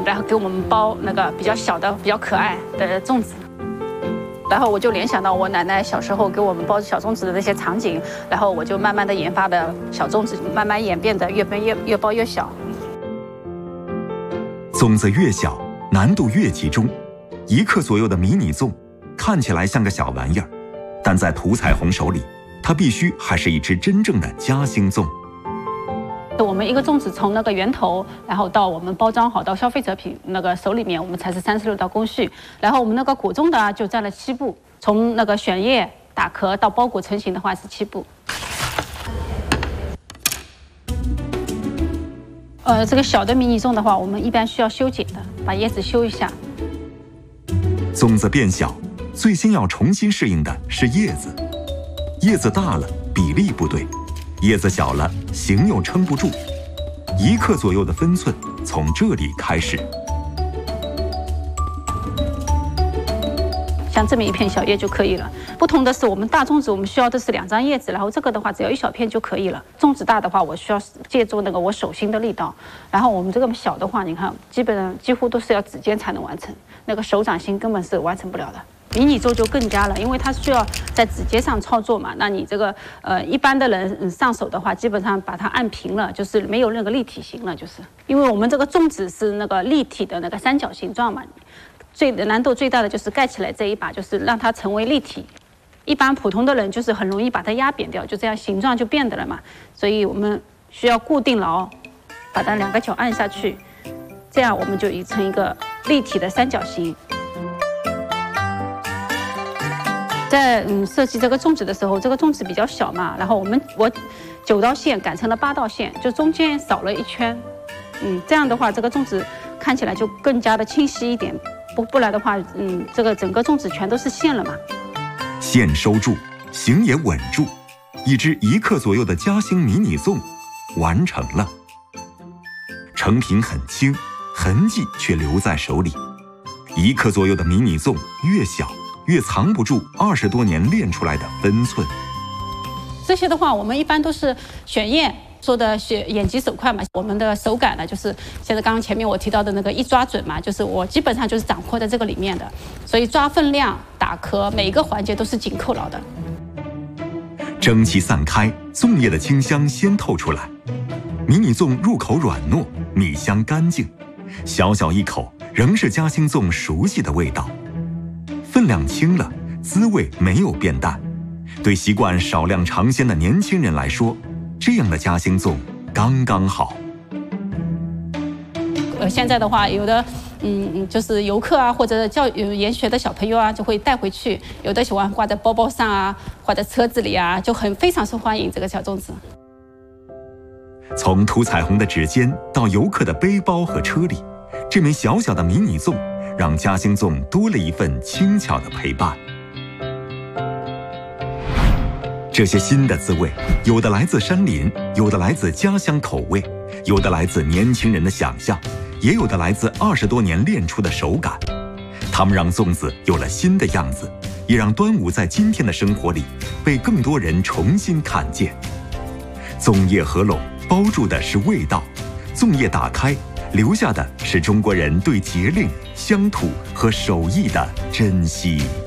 然后给我们包那个比较小的、比较可爱的粽子。然后我就联想到我奶奶小时候给我们包小粽子的那些场景，然后我就慢慢的研发的小粽子，慢慢演变的越包越小。 粽子越小，难度越集中。1克左右的迷你粽，看起来像个小玩意儿，但在涂彩虹手里，它必须还是一只真正的夹心粽。 我们一个粽子从那个源头，然后到我们包装好到消费者那个手里面，我们才是36道工序。然后我们那个果粽的就占了7步，从那个选叶、打壳到包裹成型的话是7步。这个小的迷你粽的话，我们一般需要修剪的，把叶子修一下。 粽子变小，最先要重新适应的是叶子。叶子大了，比例不对。叶子小了，形又撑不住。1克左右的分寸从这里开始。 像这么一片小叶就可以了。不同的是，我们大粽子我们需要的是2张叶子，然后这个的话只要1小片就可以了。粽子大的话，我需要借助那个我手心的力道，然后我们这个小的话，你看几乎都是要指尖才能完成，那个手掌心根本是完成不了的。迷你粽就更加了，因为它需要在指尖上操作嘛。那你这个一般的人上手的话，基本上把它按平了，就是没有那个立体形了，就是因为我们这个粽子是那个立体的那个三角形状嘛。难度最大的就是盖起来这一把，就是让它成为立体。一般普通的人就是很容易把它压扁掉，就这样形状就变的了嘛。所以我们需要固定牢，把它2个角按下去，这样我们就成一个立体的三角形。在设计这个粽子的时候，这个粽子比较小嘛，然后我9道线改成了8道线，就中间少了1圈。这样的话，这个粽子看起来就更加的清晰一点。不然的话，这个整个粽子全都是线了嘛。 线收住，形也稳住，一只1克左右的夹心迷你粽完成了。成品很轻，痕迹却留在手里。1克左右的迷你粽越小，越藏不住20多年练出来的分寸。 这些的话，我们一般都是选叶。说的眼疾手快嘛，我们的手感呢，就是现在刚刚前面我提到的那个一抓准嘛，就是我基本上就是掌握在这个里面的，所以抓分量、打壳，每一个环节都是紧扣牢的。 蒸汽散开，粽叶的清香先透出来。迷你粽入口软糯，米香干净，小小一口，仍是夹心粽熟悉的味道。分量轻了，滋味没有变淡。对习惯少量尝鲜的年轻人来说，这样的夹心粽刚刚好。 现在的话，有的就是游客啊，或者研学的小朋友啊，就会带回去。有的喜欢挂在包包上啊，挂在车子里啊，就非常受欢迎这个小粽子。 从涂彩虹的指尖到游客的背包和车里，这枚小小的迷你粽，让夹心粽多了一份轻巧的陪伴。这些新的滋味，有的来自山林，有的来自家乡口味，有的来自年轻人的想象，也有的来自20多年练出的手感。它们让粽子有了新的样子，也让端午在今天的生活里被更多人重新看见。粽叶合拢，包住的是味道；粽叶打开，留下的是中国人对节令、乡土和手艺的珍惜。